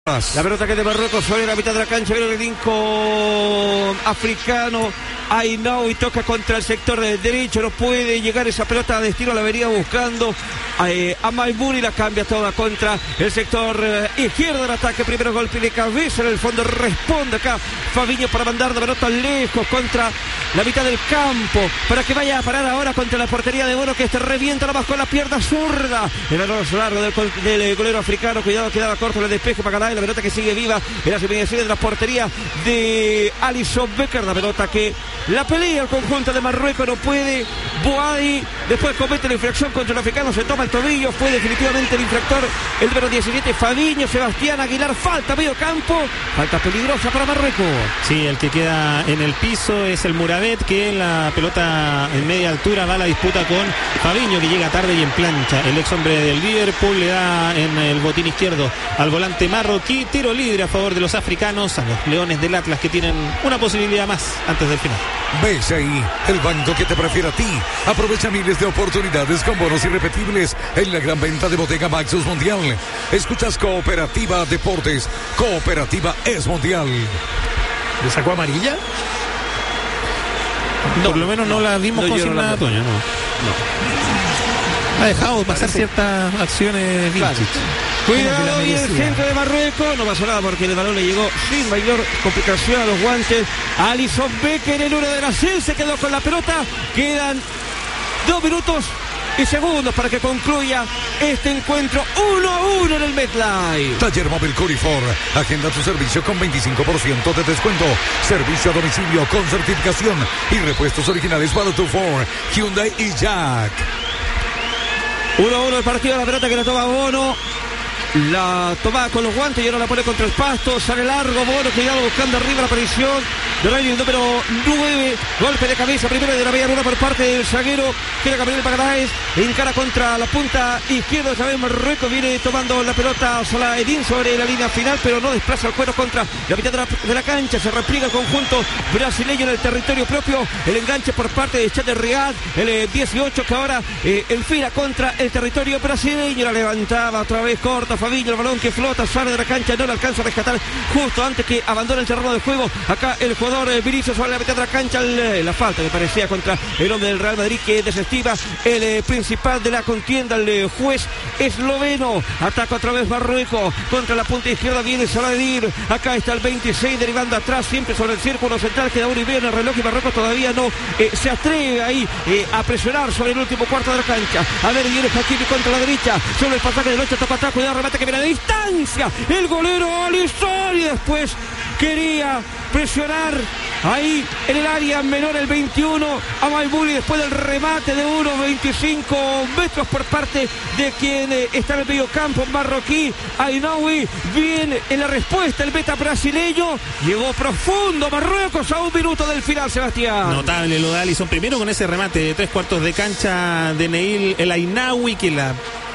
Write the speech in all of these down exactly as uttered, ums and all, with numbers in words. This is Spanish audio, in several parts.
La pelota que es de Marruecos sobre la mitad de la cancha, viene el elenco africano. Ainaoui toca contra el sector del derecho, no puede llegar esa pelota a destino, la venía buscando eh, a Maimouni, la cambia toda contra el sector eh, izquierdo del ataque. Primero golpe de cabeza, en el fondo responde acá Fabinho para mandar la pelota lejos contra la mitad del campo, para que vaya a parar ahora contra la portería de Bono, que este revienta nomás con la pierna zurda. El error largo del, del golero africano, cuidado, quedaba corto el despeje para ganar la pelota que sigue viva en las inmediaciones de la portería de Alisson Becker. La pelota que la pelea el conjunto de Marruecos, no puede. Boadi después comete la infracción contra el africano, se toma el tobillo, fue definitivamente el infractor, el número diecisiete, Fabinho. Sebastián Aguilar, falta medio campo, falta peligrosa para Marruecos. Sí, el que queda en el piso es el Mourabet, que en la pelota en media altura va a la disputa con Fabinho, que llega tarde y en plancha. El ex hombre del Liverpool le da en el botín izquierdo al volante marroquí. Tiro libre a favor de los africanos, a los Leones del Atlas, que tienen una posibilidad más antes del final. B C I, el banco que te prefiere a ti. Aprovecha miles de oportunidades con bonos irrepetibles en la gran venta de Bodega Maxus Mundial. Escuchas Cooperativa Deportes. Cooperativa es mundial. ¿Le sacó amarilla? No, por lo menos no, no la vimos no, consignada, no Toño, no. no. Ha dejado pasar Parece. ciertas acciones claro. Cuidado y el centro de Marruecos, no pasó nada porque el balón le llegó sin mayor complicación a los guantes. Alisson Becker, el uno de Brasil, se quedó con la pelota. Quedan dos minutos y segundos para que concluya este encuentro. Uno a uno en el MetLife. Taller Móvil Curifor, agenda tu servicio con veinticinco por ciento de descuento, servicio a domicilio con certificación y repuestos originales para tu Ford, Hyundai y Jack. Uno a uno el partido, la pelota que la toma Bono, la toma con los guantes y ahora la pone contra el pasto, sale largo Bono, cuidado buscando arriba la aparición de Rayli, el número nueve, golpe de cabeza primero de la media luna por parte del zaguero, que era Gabriel Magaláes, encara contra la punta izquierda, esta vez Marruecos viene tomando la pelota Salah-Eddin sobre la línea final, pero no desplaza el cuero contra la mitad de la, de la cancha, se repliega el conjunto brasileño en el territorio propio, el enganche por parte de Chad Riyad, el eh, dieciocho que ahora eh, enfila contra el territorio brasileño, la levantaba otra vez corta Fabinho, el balón que flota, sale de la cancha, no le alcanza a rescatar justo antes que abandone el terreno de juego, acá el jugador eh, Vinicius sobre la mitad de la cancha, el, la falta que parecía contra el hombre del Real Madrid que desestima el eh, principal de la contienda, el eh, juez esloveno. Ataca otra vez Marruecos contra la punta izquierda, viene Salah-Eddin, acá está el veintiséis derivando atrás, siempre sobre el círculo central, queda uno y medio en el reloj y Marruecos todavía no eh, se atreve ahí eh, a presionar sobre el último cuarto de la cancha. A ver, viene Hakimi contra la derecha, sobre el pasaje del ocho, tapa atrás, cuidado, remate que viene a distancia, el golero Alisson, y después quería presionar ahí en el área menor el veintiuno a Maimouni después del remate de uno coma veinticinco metros por parte de quien eh, está en el medio campo marroquí. Ainaoui viene en la respuesta el meta brasileño, llegó profundo Marruecos a un minuto del final, Sebastián. Notable lo de Alisson, primero con ese remate de tres cuartos de cancha de Neil El Ainaoui, que la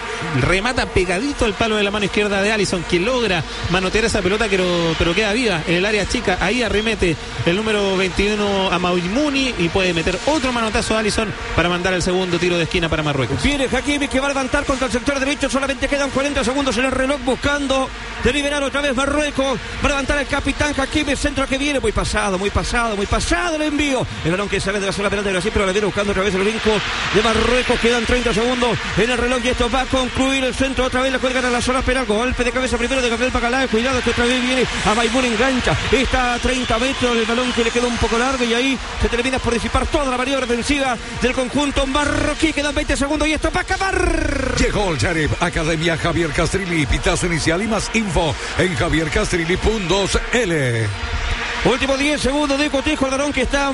remata pegadito al palo de la mano izquierda de Alisson, que logra manotear esa pelota pero, pero queda viva en el área chica. Ahí arremete el número veintiuno a Maimouni y puede meter otro manotazo a Alisson para mandar el segundo tiro de esquina para Marruecos. Viene Hakimi que va a levantar contra el sector derecho, solamente quedan cuarenta segundos en el reloj buscando deliberar otra vez Marruecos, va a levantar el capitán Hakimi, centro que viene, muy pasado, muy pasado, muy pasado el envío, el balón que sale de la zona penal de Brasil, pero la viene buscando otra vez el brinco de Marruecos, quedan treinta segundos en el reloj y esto va a concluir el centro, otra vez la cuelgan a la zona penal, golpe de cabeza primero de Gabriel Magaláes, cuidado que otra vez viene a Maimouni, engancha, está a treinta metros, el balón que le quedó un poco largo y ahí se termina por disipar toda la maniobra defensiva del conjunto marroquí, quedan veinte segundos y esto va a acabar. Llegó el Sheriff, Academia Javier Castrilli, pitazo inicial y más info en javier castrilli punto c l. Último diez segundos de cotejo, el balón que está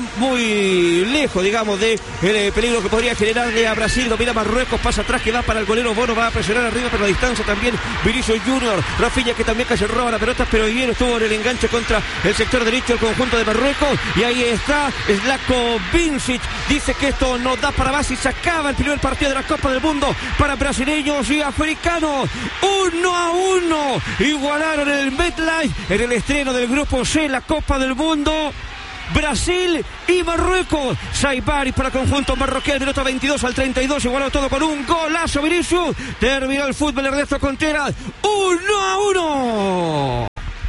muy lejos, digamos, de el peligro que podría generarle a Brasil. Domina Marruecos, pasa atrás, que va para el golero Bono, va a presionar arriba, pero a distancia también Vinicius Junior. Rafinha que también casi roba la pelota, pero bien estuvo en el enganche contra el sector derecho el conjunto de Marruecos. Y ahí está Zlatko Vincic, dice que esto no da para más y se acaba el primer partido de la Copa del Mundo para brasileños y africanos. Uno a uno, igualaron el MetLife en el estreno del grupo C, la Copa del Mundo. Brasil y Marruecos. Saibari para el conjunto marroquí, el minuto veintidós al treinta y dos, igualó todo con un golazo Vinicius. Terminó el fútbol, Ernesto Contreras, uno a uno.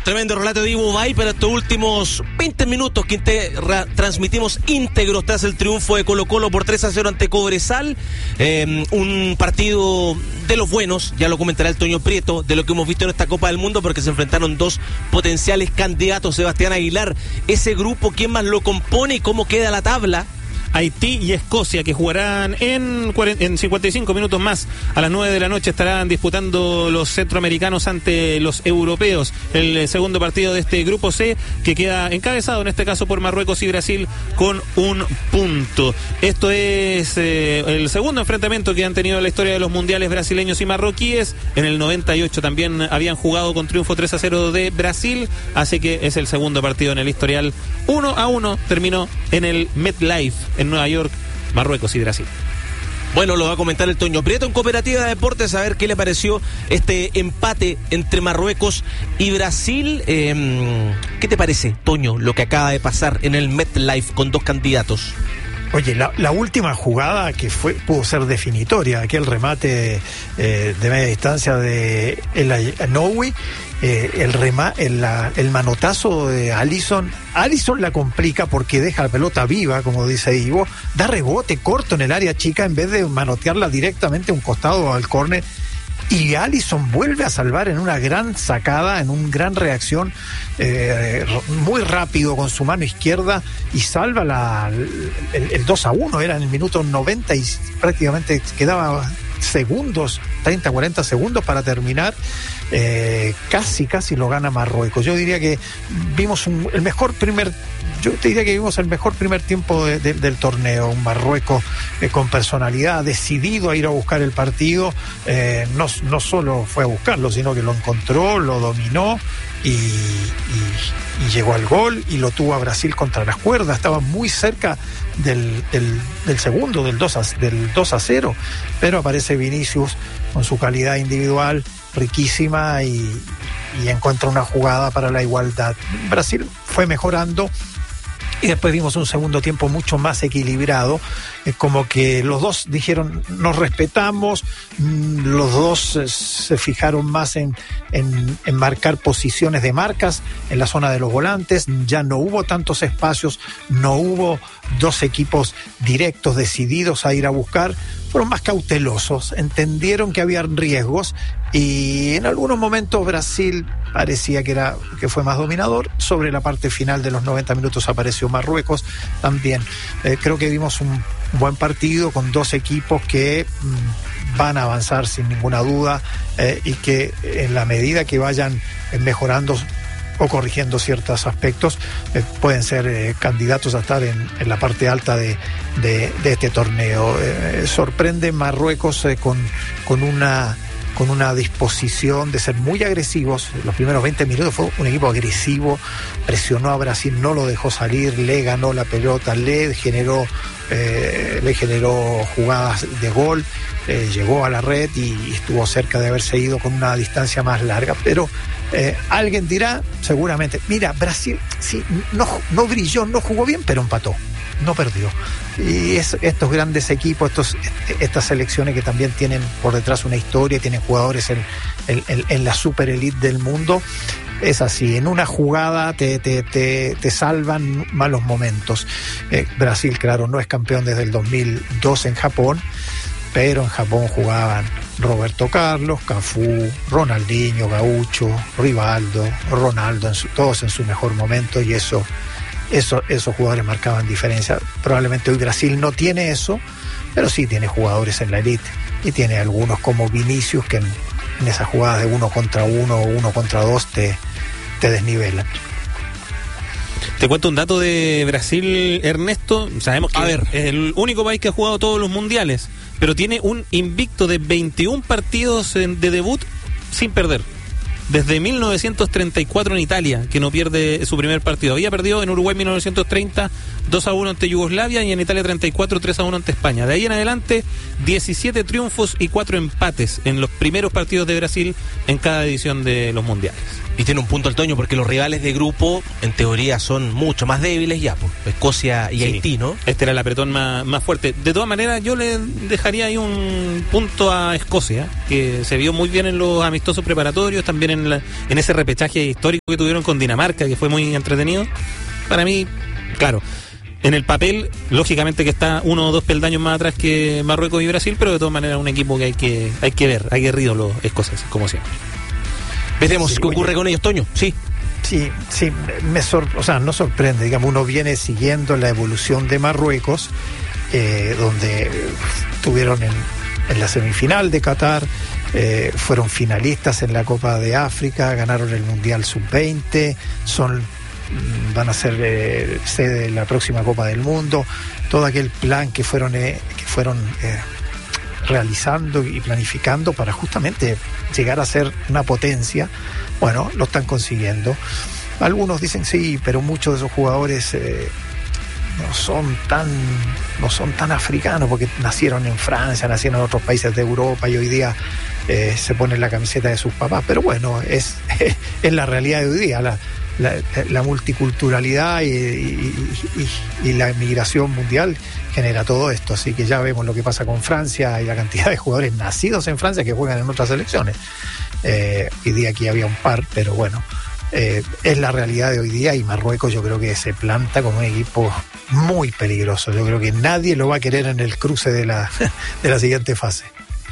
Tremendo relato de Ivo Bay para estos últimos veinte minutos que te ra- transmitimos íntegros tras el triunfo de Colo Colo por tres a cero ante Cobresal. Eh, un partido de los buenos, ya lo comentará el Toño Prieto, de lo que hemos visto en esta Copa del Mundo, porque se enfrentaron dos potenciales candidatos. Sebastián Aguilar, ese grupo, ¿quién más lo compone y cómo queda la tabla? Haití y Escocia, que jugarán en, en cincuenta y cinco minutos más. A las nueve de la noche estarán disputando los centroamericanos ante los europeos. El segundo partido de este grupo C, que queda encabezado en este caso por Marruecos y Brasil con un punto. Esto es eh, el segundo enfrentamiento que han tenido en la historia de los mundiales brasileños y marroquíes. En el noventa y ocho también habían jugado con triunfo tres a cero de Brasil, así que es el segundo partido en el historial. uno a uno terminó en el MetLife en Nueva York, Marruecos y Brasil. Bueno, lo va a comentar el Toño Prieto en Cooperativa de Deportes, a ver qué le pareció este empate entre Marruecos y Brasil. Eh, ¿Qué te parece, Toño, lo que acaba de pasar en el MetLife con dos candidatos? Oye, la, la última jugada que fue pudo ser definitoria, aquel remate eh, de media distancia de El Ainaoui, eh, el, rema, el, la, el manotazo de Alisson. Alisson la complica porque deja la pelota viva, como dice Ivo, da rebote corto en el área chica en vez de manotearla directamente a un costado al córner. Y Alisson vuelve a salvar en una gran sacada, en una gran reacción, eh, muy rápido con su mano izquierda, y salva la, el, el dos a uno. Era en el minuto noventa y prácticamente quedaba segundos, treinta, cuarenta segundos para terminar. Eh, casi, casi lo gana Marruecos. Yo diría que vimos un, el mejor primer Yo te diría que vimos el mejor primer tiempo de, de, del torneo. Un Marruecos eh, con personalidad, decidido a ir a buscar el partido. Eh, no, no solo fue a buscarlo, sino que lo encontró, lo dominó y, y, y llegó al gol y lo tuvo a Brasil contra las cuerdas. Estaba muy cerca del, del, del segundo, del dos a cero, pero aparece Vinicius con su calidad individual riquísima y, y encuentra una jugada para la igualdad. Brasil fue mejorando y después vimos un segundo tiempo mucho más equilibrado, eh, como que los dos dijeron nos respetamos, mmm, los dos eh, se fijaron más en, en, en marcar posiciones de marcas en la zona de los volantes. Ya no hubo tantos espacios, no hubo dos equipos directos decididos a ir a buscar, fueron más cautelosos, entendieron que había riesgos y en algunos momentos Brasil parecía que era que fue más dominador. Sobre la parte final de los noventa minutos apareció Marruecos también. Eh, creo que vimos un buen partido con dos equipos que mmm, van a avanzar sin ninguna duda eh, y que en la medida que vayan mejorando o corrigiendo ciertos aspectos eh, pueden ser eh, candidatos a estar en, en la parte alta de, de, de este torneo. Eh, sorprende Marruecos eh, con, con una con una disposición de ser muy agresivos. Los primeros veinte minutos fue un equipo agresivo, presionó a Brasil, no lo dejó salir, le ganó la pelota, le generó eh, le generó jugadas de gol, eh, llegó a la red y, y estuvo cerca de haberse ido con una distancia más larga, pero eh, alguien dirá seguramente, mira, Brasil sí, no, no brilló, no jugó bien, pero empató, no perdió. Y es, estos grandes equipos, estos, estas selecciones que también tienen por detrás una historia, tienen jugadores en, en, en la super elite del mundo, es así, en una jugada te, te, te, te salvan malos momentos. eh, Brasil, claro, no es campeón desde el dos mil dos en Japón, pero en Japón jugaban Roberto Carlos, Cafú, Ronaldinho, Gaucho, Rivaldo, Ronaldo, en su, todos en su mejor momento, y eso Eso, esos jugadores marcaban diferencia. Probablemente hoy Brasil no tiene eso, pero sí tiene jugadores en la elite y tiene algunos como Vinicius que en, en esas jugadas de uno contra uno o uno contra dos te, te desnivelan. Te cuento un dato de Brasil, Ernesto. Sabemos que A ver. es el único país que ha jugado todos los mundiales, pero tiene un invicto de veintiún partidos de debut sin perder. Desde mil novecientos treinta y cuatro en Italia, que no pierde su primer partido. Había perdido en Uruguay en mil novecientos treinta, dos a uno ante Yugoslavia, y en Italia treinta y cuatro, tres a uno ante España. De ahí en adelante, diecisiete triunfos y cuatro empates en los primeros partidos de Brasil en cada edición de los mundiales. Y tiene un punto el Toño, porque los rivales de grupo, en teoría, son mucho más débiles ya, pues, Escocia y sí, Haití, ¿no? Este era el apretón más, más fuerte. De todas maneras, yo le dejaría ahí un punto a Escocia, que se vio muy bien en los amistosos preparatorios, también en, la, en ese repechaje histórico que tuvieron con Dinamarca, que fue muy entretenido. Para mí, claro, en el papel, lógicamente que está uno o dos peldaños más atrás que Marruecos y Brasil, pero de todas maneras un equipo que hay que, hay que ver, aguerrido los escoceses, como siempre. Veremos sí, qué ocurre oye, con ellos, Toño. Sí. Sí, sí, me sor, o sea, no sorprende, digamos, uno viene siguiendo la evolución de Marruecos, eh, donde tuvieron en, en la semifinal de Qatar, eh, fueron finalistas en la Copa de África, ganaron el Mundial sub veinte, son, van a ser eh, sede de la próxima Copa del Mundo, todo aquel plan que fueron, eh, que fueron eh, realizando y planificando para justamente llegar a ser una potencia, bueno, lo están consiguiendo. Algunos dicen sí, pero muchos de esos jugadores eh, no son tan no son tan africanos, porque nacieron en Francia, nacieron en otros países de Europa y hoy día eh, se ponen la camiseta de sus papás, pero bueno, es, es la realidad de hoy día, la, la, la multiculturalidad y, y, y, y la inmigración mundial genera todo esto, así que ya vemos lo que pasa con Francia y la cantidad de jugadores nacidos en Francia que juegan en otras selecciones. Eh, hoy día aquí había un par, pero bueno, eh, es la realidad de hoy día, y Marruecos yo creo que se planta como un equipo muy peligroso. Yo creo que nadie lo va a querer en el cruce de la, de la siguiente fase.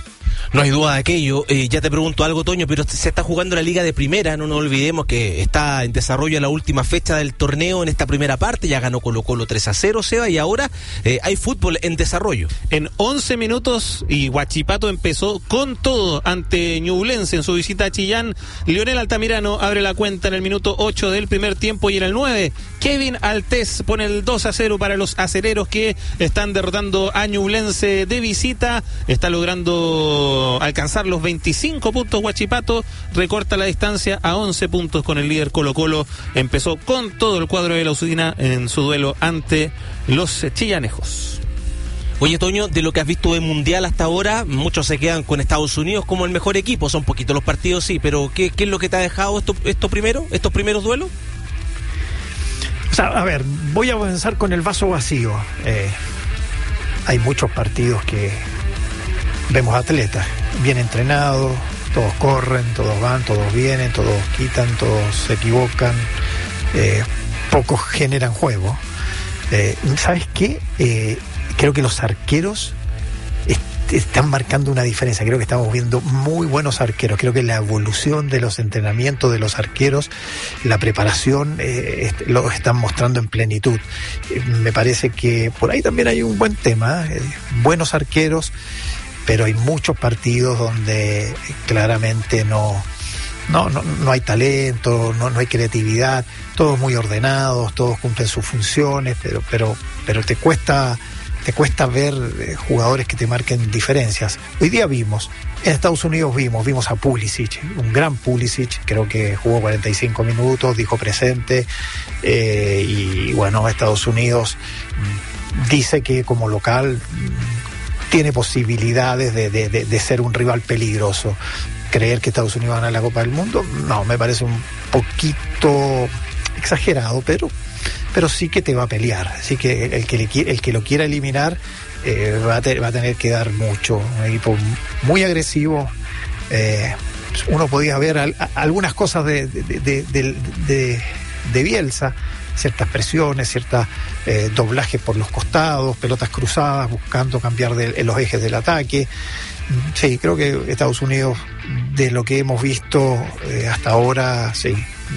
No hay duda de aquello. Eh, ya te pregunto algo, Toño, pero se está jugando la Liga de Primera. No nos olvidemos que está en desarrollo la última fecha del torneo en esta primera parte. Ya ganó Colo Colo tres a cero, Seba, y ahora eh, hay fútbol en desarrollo. En once minutos, y Huachipato empezó con todo ante Ñublense en su visita a Chillán. Lionel Altamirano abre la cuenta en el minuto ocho del primer tiempo, y en el nueve, Kevin Altés pone el dos a cero para los acereros, que están derrotando a Ñublense de visita. Está logrando alcanzar los veinticinco puntos Huachipato, recorta la distancia a once puntos con el líder Colo Colo. Empezó con todo el cuadro de la Usina en su duelo ante los chillanejos. Oye, Toño, de lo que has visto de Mundial hasta ahora, muchos se quedan con Estados Unidos como el mejor equipo. Son poquitos los partidos, sí, pero ¿qué, qué es lo que te ha dejado esto, esto primero, estos primeros duelos? O sea, a ver, voy a avanzar con el vaso vacío. Eh, hay muchos partidos que vemos atletas bien entrenados, todos corren, todos van, todos vienen, todos quitan, todos se equivocan, eh, pocos generan juego. Eh, ¿Sabes qué? Eh, creo que los arqueros est- están marcando una diferencia. Creo que estamos viendo muy buenos arqueros. Creo que la evolución de los entrenamientos de los arqueros, la preparación, eh, est- lo están mostrando en plenitud. Eh, me parece que por ahí también hay un buen tema, eh, buenos arqueros, pero hay muchos partidos donde claramente no, no, no, no hay talento, no, no hay creatividad, todos muy ordenados, todos cumplen sus funciones, pero, pero, pero te cuesta, te cuesta ver eh, jugadores que te marquen diferencias. Hoy día vimos, en Estados Unidos vimos, vimos a Pulisic, un gran Pulisic, creo que jugó cuarenta y cinco minutos, dijo presente, eh, y bueno, Estados Unidos dice que como local tiene posibilidades de, de, de, de ser un rival peligroso. Creer que Estados Unidos va a ganar la Copa del Mundo, no, me parece un poquito exagerado, pero, pero sí que te va a pelear. Así que el que, le, el que lo quiera eliminar eh, va, a te, va a tener que dar mucho. Un equipo muy agresivo. Eh, uno podía ver al, a, algunas cosas de, de, de, de, de, de Bielsa, ciertas presiones, ciertas eh, doblajes por los costados, pelotas cruzadas, buscando cambiar de, los ejes del ataque. Sí, creo que Estados Unidos, de lo que hemos visto eh, hasta ahora, sí,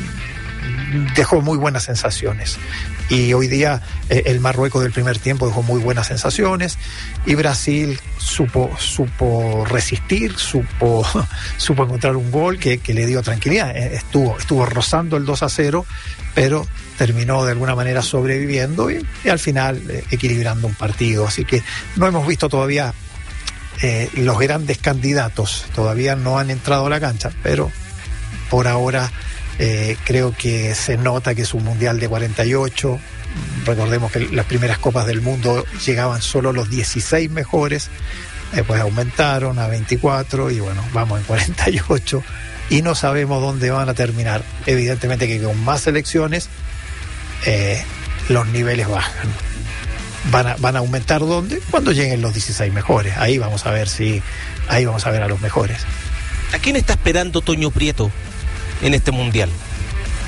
dejó muy buenas sensaciones. Y hoy día eh, el Marruecos del primer tiempo dejó muy buenas sensaciones, y Brasil supo supo resistir, supo supo encontrar un gol que, que le dio tranquilidad. Eh, estuvo estuvo rozando el dos a cero, pero terminó de alguna manera sobreviviendo y, y al final eh, equilibrando un partido. Así que no hemos visto todavía eh, los grandes candidatos, todavía no han entrado a la cancha, pero por ahora eh, creo que se nota que es un mundial de cuarenta y ocho, recordemos que las primeras Copas del Mundo llegaban solo los dieciséis mejores, después aumentaron a veinticuatro y bueno, vamos en cuarenta y ocho y no sabemos dónde van a terminar. Evidentemente que con más selecciones eh, los niveles bajan. Van a, van a aumentar ¿dónde? Cuando lleguen los dieciséis mejores. Ahí vamos a ver si, ahí vamos a ver a los mejores. ¿A quién está esperando Toño Prieto en este mundial?